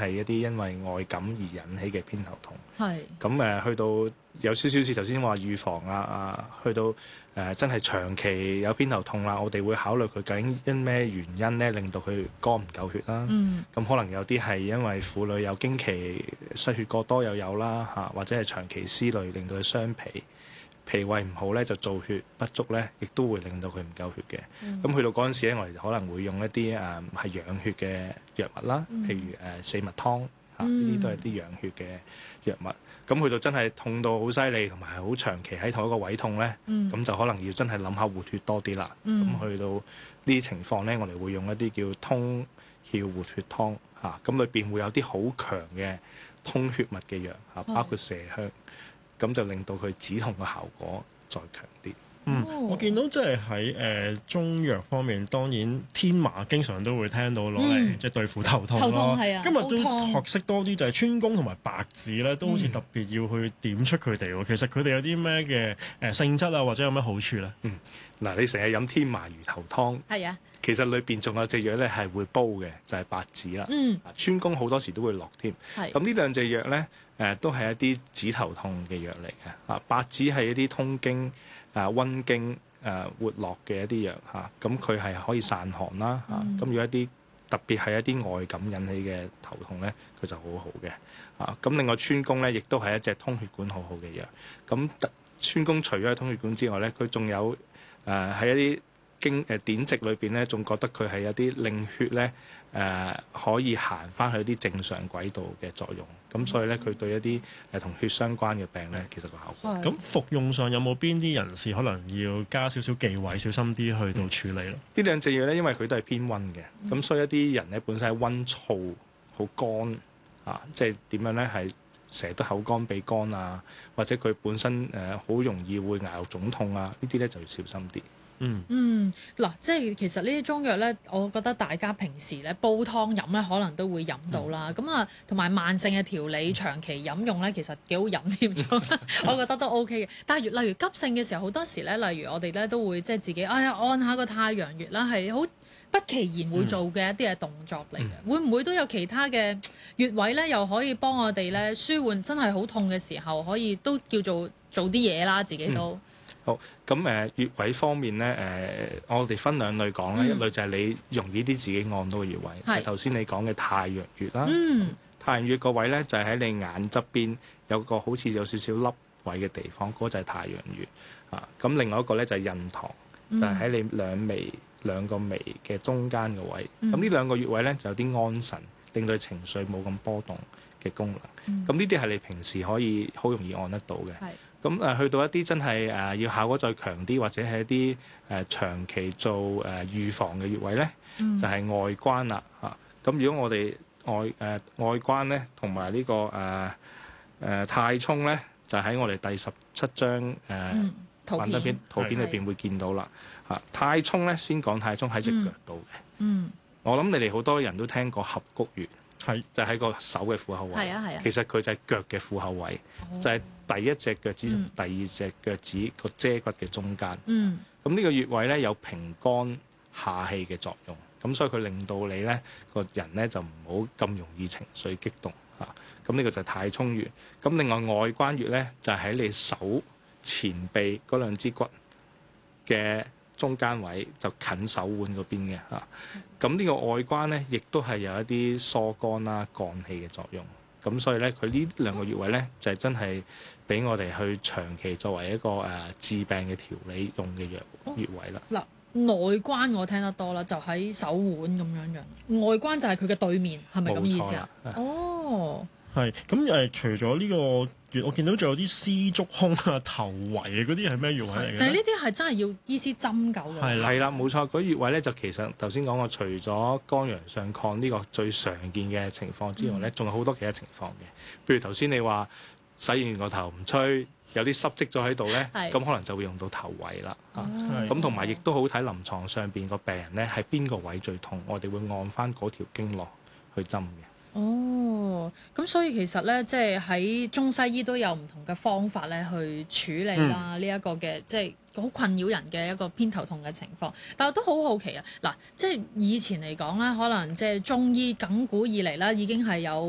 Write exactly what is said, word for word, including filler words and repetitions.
係一啲因為外感而引起嘅偏頭痛。 係咁誒，去到有少少似頭先話預防啊啊，去到誒、呃、真係長期有偏頭痛啦，我哋會考慮佢究竟因咩原因咧令到佢肝唔夠血啦。咁、 嗯、 可能有啲係因為婦女有經期失血過多又有啦嚇，或者係長期思慮令到佢傷脾。脾胃唔好咧，就造血不足咧，亦都會令到佢唔夠血嘅。咁、嗯、去到嗰陣時咧，我哋可能會用一啲誒係養血嘅藥物啦，嗯、譬如誒、呃、四物湯嚇，呢啲都係啲養血嘅藥物。咁去到真係痛到好犀利，同埋好長期喺同一個位痛咧，咁、嗯、就可能要真係諗下活血多啲啦。咁、嗯、去到呢啲情況咧，我哋會用一啲叫通竅活血湯嚇，咁裏邊會有啲好強嘅通血脈嘅藥嚇，包括麝香。咁就令到佢止痛嘅效果再強啲。 嗯，我見到即係喺誒中藥方面，當然天麻經常都會聽到攞嚟即係對付頭痛咯。頭痛係啊，今日都學識多啲，就係川芎同埋白芷咧，都好似特別要去點出佢哋喎。其實佢哋有啲咩嘅誒性質啊，或者有咩好處咧？嗯， 嗱，你成日飲天麻魚頭湯，係啊，其實裏邊仲有隻藥咧係會煲嘅，就係白芷啦。嗯，川芎好多時都會落添。係。咁呢兩隻藥咧，誒都係一啲止頭痛嘅藥嚟嘅。啊，白芷係一啲通經。誒溫經誒活絡嘅一啲藥嚇，咁佢係可以散寒啦嚇。咁、嗯、如果一啲特別係一啲外感引起嘅頭痛咧，佢就好好嘅嚇。咁、啊、另外川芎咧，亦都係一隻通血管好好嘅藥。咁川芎除咗係通血管之外咧，佢仲有誒喺、呃、一啲經誒典籍裏邊咧，仲覺得佢係有啲令血咧誒、呃、可以行翻去啲正常軌道嘅作用。咁所以咧，佢對一啲誒同血相關嘅病咧，其實個效果。 咁服用上有冇邊啲人士可能要加少少忌諱，小心啲去到處理咯？ 呢兩隻藥咧，因為佢都係偏溫嘅，咁、嗯、所以一啲人咧本身係溫燥、好乾啊，即係點樣咧係成日都口乾鼻乾啊，或者佢本身誒好、呃、容易會牙肉腫痛啊，呢啲咧就要小心啲。 嗯嗯，嗱，即係其實呢啲中藥咧，我覺得大家平時咧煲湯飲咧，可能都會飲到啦。咁啊、嗯，同埋慢性嘅調理，長期飲用咧，其實幾好飲添，我覺得都 OK 嘅。但係例如急性嘅時候，好多時咧，例如我哋咧都會即係自己，哎呀按下個太陽穴啦，係好不其然會做嘅一啲嘅動作嚟嘅。嗯、會唔會都有其他嘅穴位咧，又可以幫我哋咧舒緩真係好痛嘅時候，可以都叫做做啲嘢啦，自己都。嗯好，咁誒穴位方面咧，誒、呃、我哋分兩類講啦，嗯、一類就係你容易啲自己按到嘅穴位，係頭先你講嘅太陽穴啦。嗯，太陽穴個位咧就係、是、喺你眼側邊有個好似有少少凹位嘅地方，嗰、那個、就係太陽穴啊。咁另外一個咧就係印堂，嗯、就係喺你兩眉兩個眉嘅中間嘅位。咁呢、嗯、兩個穴位咧就有啲安神，令到情緒冇咁波動嘅功能。咁呢啲係你平時可以好容易按得到嘅。係。咁誒去到一啲真係誒、呃、要效果再強啲，或者係一啲誒、呃、長期做誒、呃、預防嘅穴位咧，嗯、就係外關啦嚇。咁、啊、如果我哋外誒、呃、外關咧，同埋呢個誒誒、呃呃、太沖咧，就喺我哋第十七章誒幻燈片圖片裏邊會見到啦嚇。的太沖咧，先講太沖喺隻腳度嘅。嗯，我諗你哋好多人都聽過合谷穴。係就喺個手嘅虎口位，係啊係啊，其實佢就係腳嘅虎口位，哦、就係第一隻腳趾同第二隻腳趾個遮骨嘅中間。嗯，咁呢個穴位咧有平肝下氣嘅作用，咁所以佢令到你咧個人咧就唔好咁容易情緒激動嚇。咁呢個就係太沖穴。咁另外外關穴咧就係喺你手前臂嗰兩支骨嘅中間位，就近手腕嗰邊嘅嚇，咁呢、嗯、個外關咧，亦都係有一啲疏肝啦、降氣嘅作用。咁所以咧，佢呢兩個穴位咧，就係、是、真係俾我哋去長期作為一個誒、呃、治病嘅調理用嘅藥穴位啦。嗱、哦， 內關我聽得多啦，就喺手腕咁樣樣。外關就係佢嘅對面，係咪咁意思啊？哦。 係咁誒，除咗呢個穴，我見到仲有啲絲竹空啊、頭圍啊嗰啲係咩穴位嚟嘅？ 但係呢啲係真係要醫師針灸嘅。 係係啦，冇錯。嗰穴位咧就其實頭先講過，除咗肝陽上亢呢個最常見嘅情況之外咧，仲、嗯、有好多其他情況嘅。譬如頭先你話洗完個頭唔吹，有啲濕積咗喺度咧，咁是可能就會用到頭圍啦。咁同埋亦都好睇臨床上邊個病人咧係邊個位最痛，我哋會按翻嗰條經絡去針嘅。 哦，咁所以其實咧，即係喺中西醫都有唔同嘅方法咧去處理啦，呢一、嗯、個嘅即係好困擾人嘅一個偏頭痛嘅情況。但係都好好奇啊，嗱，即係以前嚟講咧，可能即係中醫亙古以嚟啦，已經係有